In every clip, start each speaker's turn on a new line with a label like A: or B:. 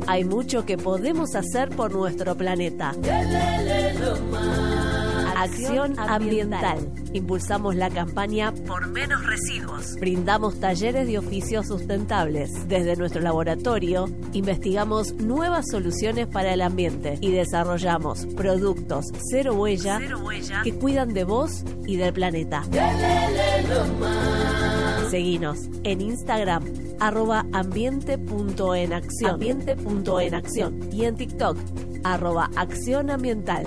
A: Hay mucho que podemos hacer por nuestro planeta. Acción ambiental. Impulsamos la campaña Por Menos Residuos. Brindamos talleres de oficios sustentables. Desde nuestro laboratorio, investigamos nuevas soluciones para el ambiente y desarrollamos productos cero huella que cuidan de vos y del planeta. Seguinos en Instagram, @ambiente.enacción y en TikTok, @acción ambiental.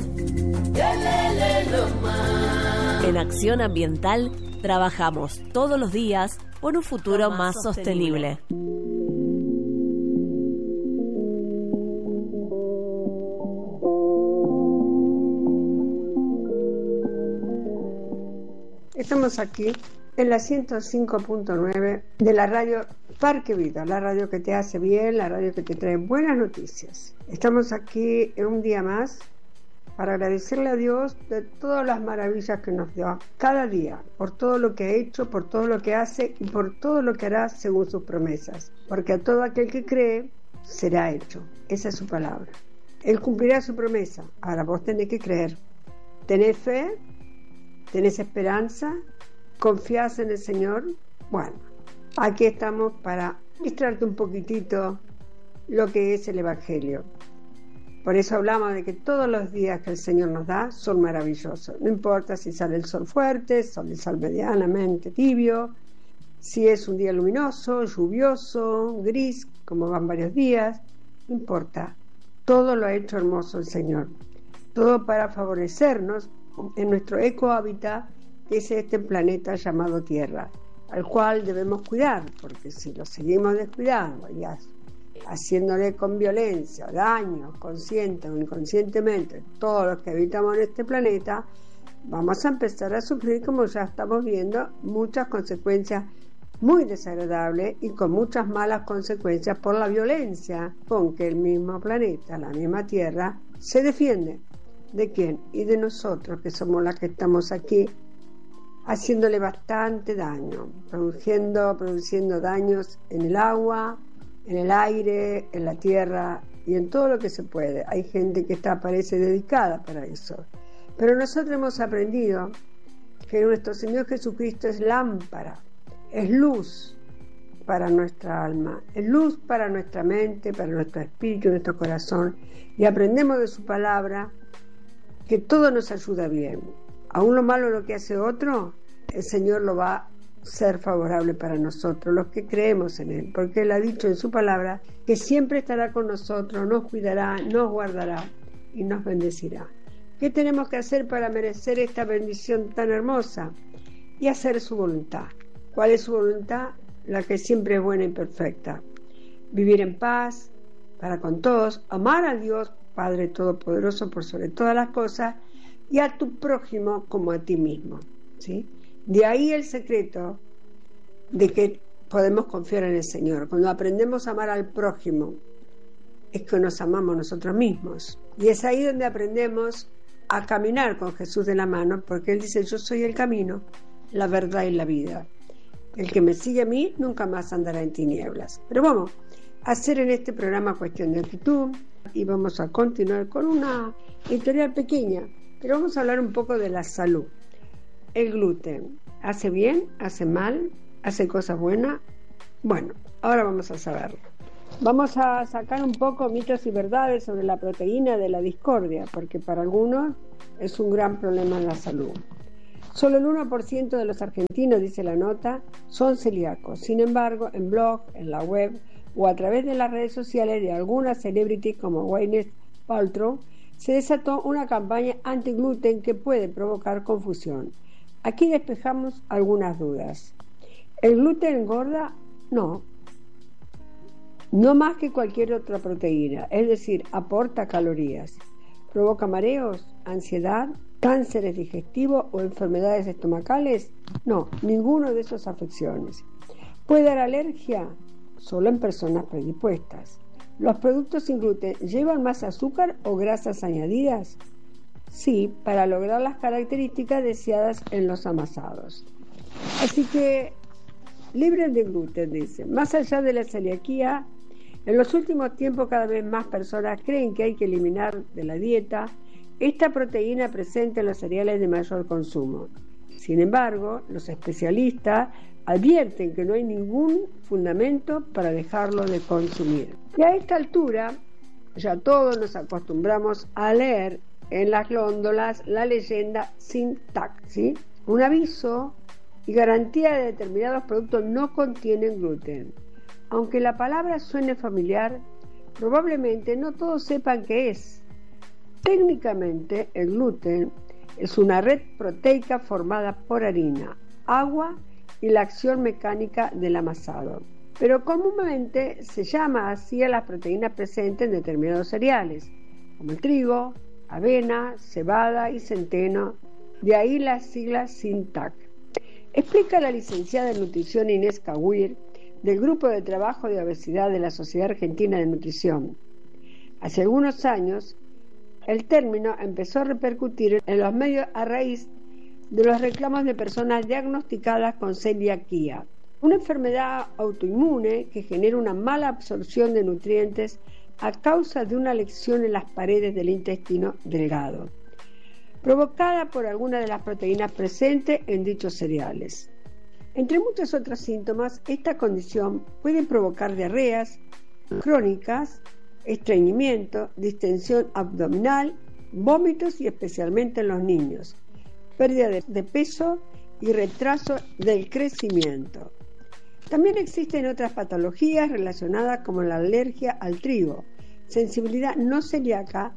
A: En Acción Ambiental trabajamos todos los días por un futuro más sostenible.
B: Estamos aquí en la 105.9 de la radio Parque Vida, la radio que te hace bien, la radio que te trae buenas noticias. Estamos aquí en un día más para agradecerle a Dios de todas las maravillas que nos da cada día, por todo lo que ha hecho, por todo lo que hace y por todo lo que hará según sus promesas. Porque a todo aquel que cree, será hecho. Esa es su palabra. Él cumplirá su promesa. Ahora vos tenés que creer. ¿Tenés fe? ¿Tenés esperanza? ¿Confías en el Señor? Bueno, aquí estamos para mostrarte un poquitito lo que es el Evangelio. Por eso hablamos de que todos los días que el Señor nos da son maravillosos. No importa si sale el sol fuerte, el sol medianamente tibio, si es un día luminoso, lluvioso, gris, como van varios días, no importa. Todo lo ha hecho hermoso el Señor. Todo para favorecernos en nuestro ecohábitat, que es este planeta llamado Tierra, al cual debemos cuidar, porque si lo seguimos descuidando y haciéndole con violencia, daño, consciente o inconscientemente, todos los que habitamos en este planeta, vamos a empezar a sufrir, como ya estamos viendo, muchas consecuencias muy desagradables y con muchas malas consecuencias por la violencia con que el mismo planeta, la misma Tierra, se defiende. ¿De quién? Y de nosotros, que somos las que estamos aquí haciéndole bastante daño, produciendo daños en el agua, en el aire, en la tierra y en todo lo que se puede. Hay gente que parece dedicada para eso. Pero nosotros hemos aprendido que nuestro Señor Jesucristo es lámpara, es luz para nuestra alma, es luz para nuestra mente, para nuestro espíritu, nuestro corazón. Y aprendemos de su palabra que todo nos ayuda bien. Aún lo malo lo que hace otro, el Señor lo va a ser favorable para nosotros, los que creemos en Él, porque Él ha dicho en su palabra que siempre estará con nosotros, nos cuidará, nos guardará y nos bendecirá. ¿Qué tenemos que hacer para merecer esta bendición tan hermosa? Y hacer su voluntad. ¿Cuál es su voluntad? La que siempre es buena y perfecta. Vivir en paz para con todos, amar a Dios Padre Todopoderoso por sobre todas las cosas y a tu prójimo como a ti mismo, ¿sí? De ahí el secreto de que podemos confiar en el Señor. Cuando aprendemos a amar al prójimo, es que nos amamos nosotros mismos. Y es ahí donde aprendemos a caminar con Jesús de la mano, porque Él dice: yo soy el camino, la verdad y la vida. El que me sigue a mí nunca más andará en tinieblas. Pero vamos a hacer en este programa cuestión de actitud y vamos a continuar con una editorial pequeña, pero vamos a hablar un poco de la salud. El gluten, ¿hace bien? ¿Hace mal? ¿Hace cosas buenas? Bueno, ahora vamos a saberlo. Vamos a sacar un poco mitos y verdades sobre la proteína de la discordia, porque para algunos es un gran problema en la salud. Solo el 1% de los argentinos, dice la nota, son celíacos. Sin embargo, en blog, en la web o a través de las redes sociales de algunas celebrities como Gwyneth Paltrow, se desató una campaña anti-gluten que puede provocar confusión. Aquí despejamos algunas dudas. ¿El gluten engorda? No. No más que cualquier otra proteína, es decir, aporta calorías. ¿Provoca mareos, ansiedad, cánceres digestivos o enfermedades estomacales? No, ninguno de esas afecciones. ¿Puede dar alergia? Solo en personas predispuestas. ¿Los productos sin gluten llevan más azúcar o grasas añadidas? Sí, para lograr las características deseadas en los amasados. Así que, libres de gluten, dice. Más allá de la celiaquía, En los últimos tiempos cada vez más personas creen que hay que eliminar de la dieta esta proteína presente en los cereales de mayor consumo. Sin embargo, los especialistas advierten que no hay ningún fundamento para dejarlo de consumir. Y a esta altura ya todos nos acostumbramos a leer en las glóndolas la leyenda sin TAC, ¿sí? Un aviso y garantía de determinados productos no contienen gluten. Aunque la palabra suene familiar, probablemente no todos sepan qué es. Técnicamente, el gluten es una red proteica formada por harina, agua y la acción mecánica del amasado. Pero comúnmente se llama así a las proteínas presentes en determinados cereales, como el trigo, avena, cebada y centeno, de ahí las siglas SINTAC. Explica la licenciada en nutrición Inés Cahuir, del Grupo de Trabajo de Obesidad de la Sociedad Argentina de Nutrición. Hace algunos años, el término empezó a repercutir en los medios a raíz de los reclamos de personas diagnosticadas con celiaquía, una enfermedad autoinmune que genera una mala absorción de nutrientes a causa de una lesión en las paredes del intestino delgado, provocada por alguna de las proteínas presentes en dichos cereales. Entre muchos otros síntomas, esta condición puede provocar diarreas crónicas, estreñimiento, distensión abdominal, vómitos y especialmente en los niños, pérdida de peso y retraso del crecimiento. También existen otras patologías relacionadas como la alergia al trigo, sensibilidad no celíaca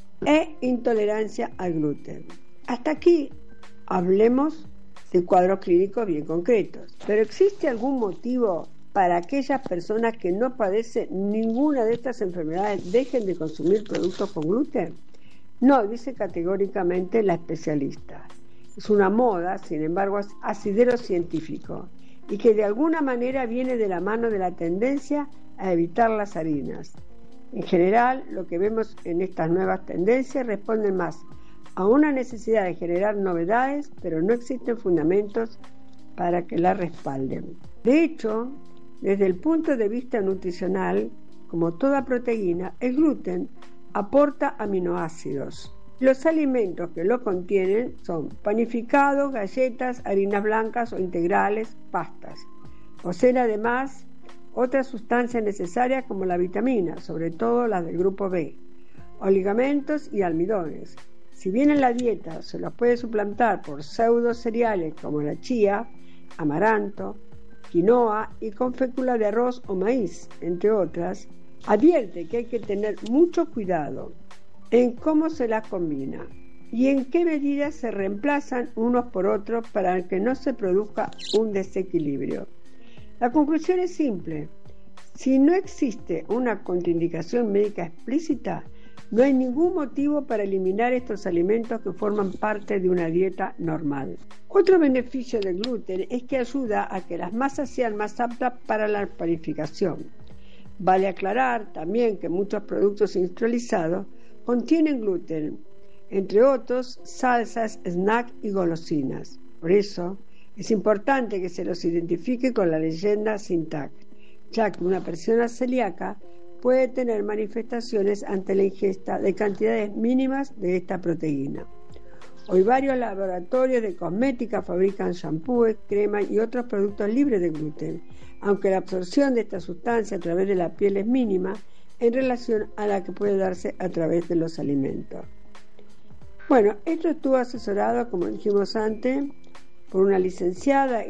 B: e intolerancia al gluten. Hasta aquí hablemos de cuadros clínicos bien concretos. ¿Pero existe algún motivo para aquellas personas que no padecen ninguna de estas enfermedades dejen de consumir productos con gluten? No, dice categóricamente la especialista. Es una moda, sin embargo, es asidero científico y que de alguna manera viene de la mano de la tendencia a evitar las harinas. En general, lo que vemos en estas nuevas tendencias responden más a una necesidad de generar novedades, pero no existen fundamentos para que la respalden. De hecho, desde el punto de vista nutricional, como toda proteína, el gluten aporta aminoácidos. Los alimentos que lo contienen son panificados, galletas, harinas blancas o integrales, pastas. Poseen además otras sustancias necesarias como la vitamina, sobre todo las del grupo B, oligamentos y almidones. Si bien en la dieta se los puede suplantar por pseudo cereales como la chía, amaranto, quinoa y con fécula de arroz o maíz, entre otras, advierte que hay que tener mucho cuidado en cómo se las combina y en qué medida se reemplazan unos por otros para que no se produzca un desequilibrio. La conclusión es simple: si no existe una contraindicación médica explícita, no hay ningún motivo para eliminar estos alimentos que forman parte de una dieta normal. Otro beneficio del gluten es que ayuda a que las masas sean más aptas para la panificación. Vale aclarar también que muchos productos industrializados contienen gluten, entre otros salsas, snacks y golosinas. Por eso es importante que se los identifique con la leyenda SINTAC, ya que una persona celíaca puede tener manifestaciones ante la ingesta de cantidades mínimas de esta proteína. Hoy varios laboratorios de cosmética fabrican shampoos, cremas y otros productos libres de gluten, aunque la absorción de esta sustancia a través de la piel es mínima en relación a la que puede darse a través de los alimentos. Bueno, esto estuvo asesorado, como dijimos antes, por una licenciada